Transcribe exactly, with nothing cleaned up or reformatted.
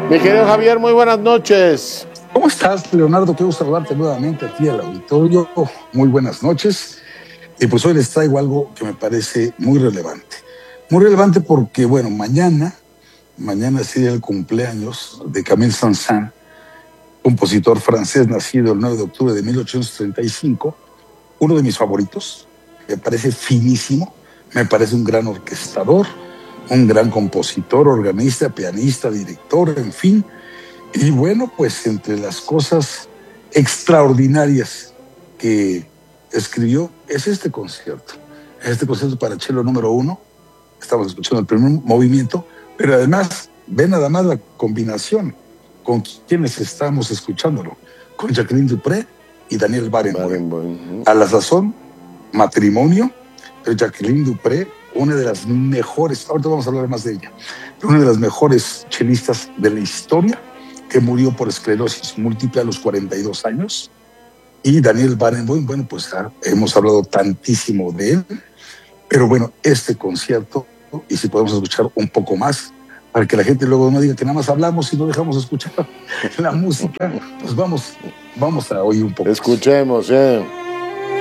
Mi querido Javier, muy buenas noches. ¿Cómo estás, Leonardo? Qué gusto saludarte nuevamente aquí al auditorio. Muy buenas noches. Y pues hoy les traigo algo que me parece muy relevante. Muy relevante porque, bueno, mañana, mañana sería el cumpleaños de Camille Saint-Saëns, compositor francés nacido el nueve de octubre de mil ochocientos treinta y cinco, uno de mis favoritos. Me parece finísimo, me parece un gran orquestador, un gran compositor, organista, pianista, director, en fin. Y bueno, pues entre las cosas extraordinarias que escribió es este concierto. Este concierto para cello número uno. Estamos escuchando el primer movimiento, pero además, ve nada más la combinación con quienes estamos escuchándolo. Con Jacqueline Dupre y Daniel Barenboim. Barenboim. A la sazón, matrimonio, pero Jacqueline Dupre, una de las mejores, ahorita vamos a hablar más de ella, una de las mejores chelistas de la historia, que murió por esclerosis múltiple a los cuarenta y dos años. Y Daniel Barenboim, bueno, pues ah, hemos hablado tantísimo de él, pero bueno, este concierto, y si podemos escuchar un poco más, para que la gente luego no diga que nada más hablamos y no dejamos escuchar la música, pues vamos, vamos a oír un poco. Escuchemos, eh.